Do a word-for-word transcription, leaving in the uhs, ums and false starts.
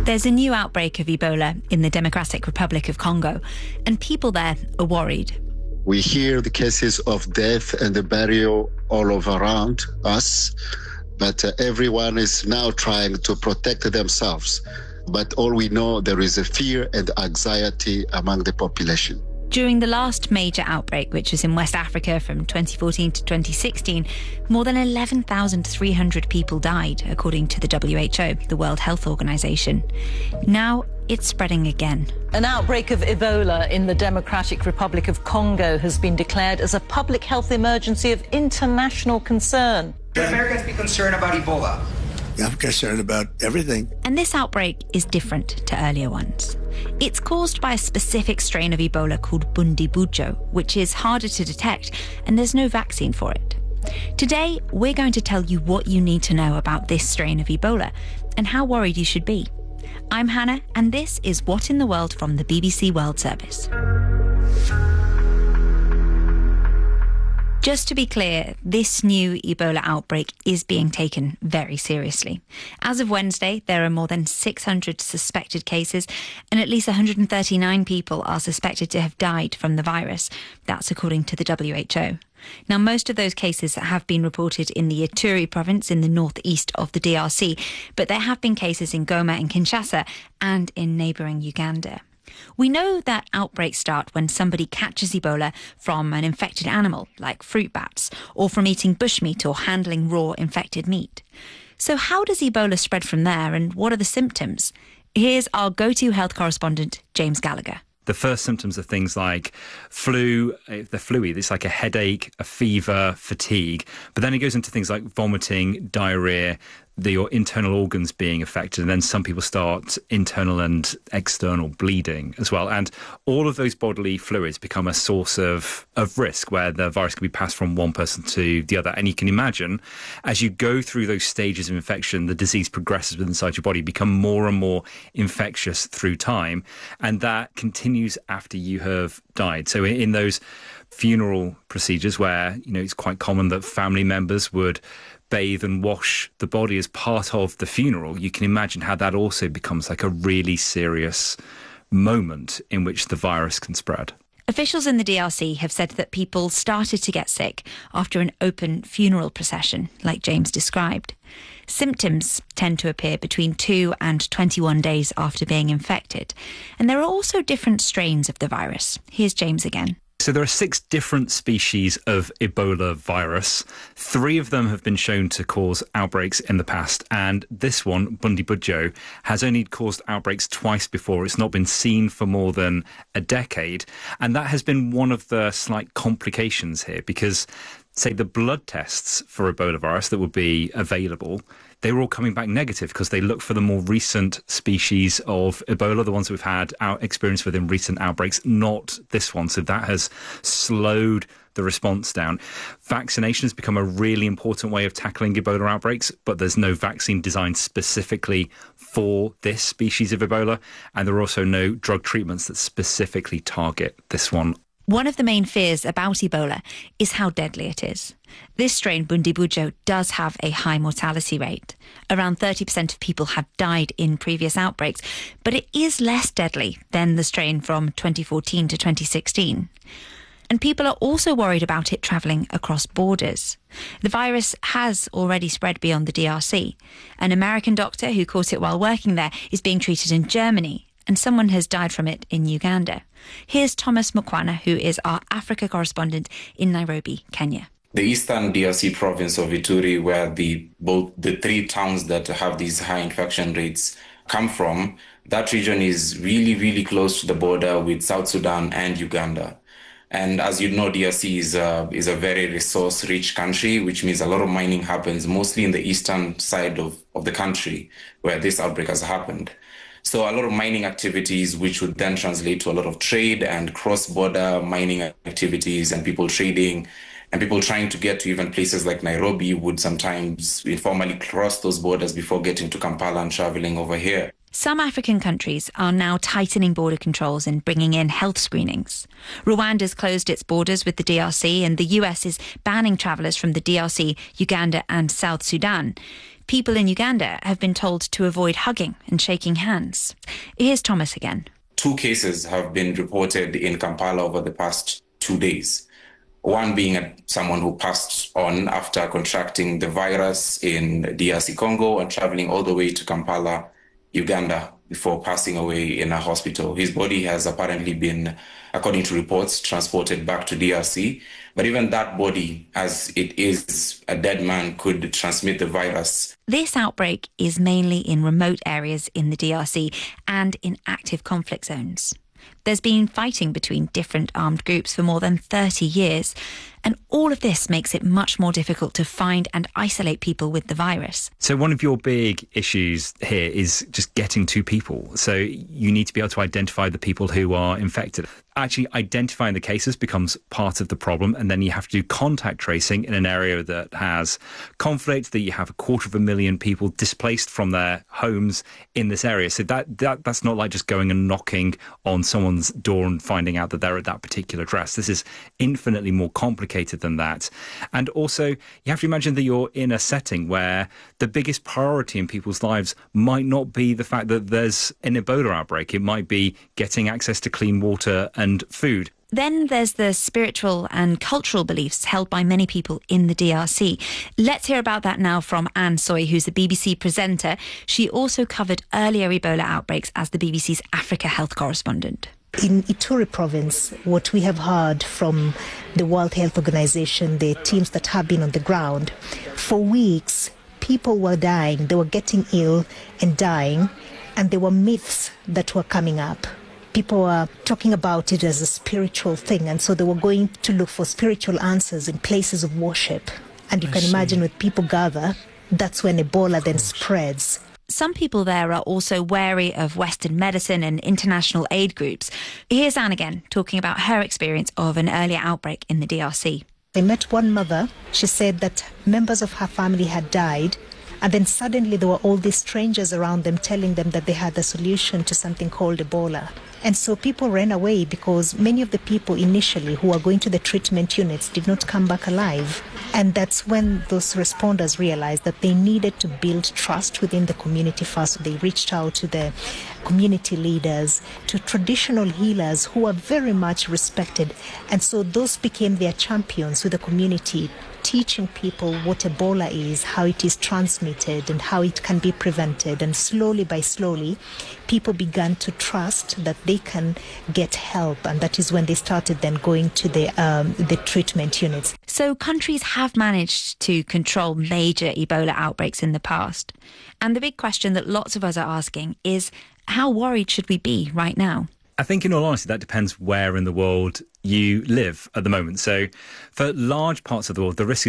There's a new outbreak of Ebola in the Democratic Republic of Congo, and people there are worried. We hear the cases of death and the burial all over around us, but uh, everyone is now trying to protect themselves. But all we know, there is a fear and anxiety among the population. During the last major outbreak, which was in West Africa from twenty fourteen to twenty sixteen, more than eleven thousand three hundred people died, according to the W H O, the World Health Organization. Now it's spreading again. An outbreak of Ebola in the Democratic Republic of Congo has been declared as a public health emergency of international concern. Should Americans be concerned about Ebola? I'm concerned about everything. And this outbreak is different to earlier ones. It's caused by a specific strain of Ebola called Bundibugyo, which is harder to detect, and there's no vaccine for it. Today, we're going to tell you what you need to know about this strain of Ebola and how worried you should be. I'm Hannah, and this is What in the World from the B B C World Service. Just to be clear, this new Ebola outbreak is being taken very seriously. As of Wednesday, there are more than six hundred suspected cases, and at least one hundred thirty-nine people are suspected to have died from the virus. That's according to the W H O. Now, most of those cases have been reported in the Ituri province in the northeast of the D R C, but there have been cases in Goma and Kinshasa and in neighbouring Uganda. We know that outbreaks start when somebody catches Ebola from an infected animal, like fruit bats, or from eating bushmeat or handling raw infected meat. So how does Ebola spread from there, and what are the symptoms? Here's our go-to health correspondent, James Gallagher. The first symptoms are things like flu, the flu-y, it's like a headache, a fever, fatigue. But then it goes into things like vomiting, diarrhea, the, your internal organs being affected. And then some people start internal and external bleeding as well. And all of those bodily fluids become a source of, of risk where the virus can be passed from one person to the other. And you can imagine, as you go through those stages of infection, the disease progresses inside your body, become more and more infectious through time. And that continues after you have died. So in those funeral procedures where, you know, it's quite common that family members would bathe and wash the body as part of the funeral, you can imagine how that also becomes like a really serious moment in which the virus can spread. Officials in the D R C have said that people started to get sick after an open funeral procession, like James described. Symptoms tend to appear between two and twenty-one days after being infected. And there are also different strains of the virus. Here's James again. So there are six different species of Ebola virus. Three of them have been shown to cause outbreaks in the past, and this one, Bundibugyo, has only caused outbreaks twice before. It's not been seen for more than a decade, and that has been one of the slight complications here because, say, the blood tests for Ebola virus that would be available, they were all coming back negative because they look for the more recent species of Ebola, the ones we've had our experience with in recent outbreaks, not this one. So that has slowed the response down. Vaccination has become a really important way of tackling Ebola outbreaks, but there's no vaccine designed specifically for this species of Ebola. And there are also no drug treatments that specifically target this one. One of the main fears about Ebola is how deadly it is. This strain, Bundibugyo, does have a high mortality rate. Around thirty percent of people have died in previous outbreaks, but it is less deadly than the strain from twenty fourteen to twenty sixteen. And people are also worried about it travelling across borders. The virus has already spread beyond the D R C. An American doctor who caught it while working there is being treated in Germany, and someone has died from it in Uganda. Here's Thomas Mukwana, who is our Africa correspondent in Nairobi, Kenya. The eastern D R C province of Ituri, where the both the three towns that have these high infection rates come from, that region is really, really close to the border with South Sudan and Uganda. And as you know, D R C is a, is a very resource-rich country, which means a lot of mining happens mostly in the eastern side of, of the country where this outbreak has happened. So a lot of mining activities, which would then translate to a lot of trade and cross-border mining activities and people trading and people trying to get to even places like Nairobi would sometimes informally cross those borders before getting to Kampala and traveling over here. Some African countries are now tightening border controls and bringing in health screenings. Rwanda's closed its borders with the D R C, and the U S is banning travellers from the D R C, Uganda and South Sudan. People in Uganda have been told to avoid hugging and shaking hands. Here's Thomas again. Two cases have been reported in Kampala over the past two days. One being a, someone who passed on after contracting the virus in D R C Congo and traveling all the way to Kampala, Uganda, before passing away in a hospital. His body has apparently been, according to reports, transported back to D R C. But even that body, as it is a dead man, could transmit the virus. This outbreak is mainly in remote areas in the D R C and in active conflict zones. There's been fighting between different armed groups for more than thirty years, and all of this makes it much more difficult to find and isolate people with the virus. So one of your big issues here is just getting to people. So you need to be able to identify the people who are infected. Actually identifying the cases becomes part of the problem, and then you have to do contact tracing in an area that has conflict, that you have a quarter of a million people displaced from their homes in this area. So that, that that's not like just going and knocking on someone's door and finding out that they're at that particular address. This is infinitely more complicated than that. And also, you have to imagine that you're in a setting where the biggest priority in people's lives might not be the fact that there's an Ebola outbreak. It might be getting access to clean water and food. Then there's the spiritual and cultural beliefs held by many people in the D R C. Let's hear about that now from Anne Soy, who's the B B C presenter. She also covered earlier Ebola outbreaks as the B B C's Africa health correspondent. In Ituri province, what we have heard from the World Health Organization, the teams that have been on the ground, for weeks, people were dying. They were getting ill and dying, and there were myths that were coming up. People were talking about it as a spiritual thing, and so they were going to look for spiritual answers in places of worship. And you I can see. imagine when people gather, that's when Ebola then spreads. Some people there are also wary of Western medicine and international aid groups. Here's Anne again, talking about her experience of an earlier outbreak in the D R C. I met one mother. She said that members of her family had died, and then suddenly there were all these strangers around them telling them that they had the solution to something called Ebola. And so people ran away because many of the people initially who were going to the treatment units did not come back alive. And that's when those responders realized that they needed to build trust within the community first. They reached out to the community leaders, to traditional healers who are very much respected. And so those became their champions with the community, teaching people what Ebola is, how it is transmitted, and how it can be prevented. And slowly by slowly, people began to trust that they can get help. And that is when they started then going to the, um, the treatment units. So countries have managed to control major Ebola outbreaks in the past. And the big question that lots of us are asking is, how worried should we be right now? I think in all honesty, that depends where in the world you live at the moment. So for large parts of the world, the risk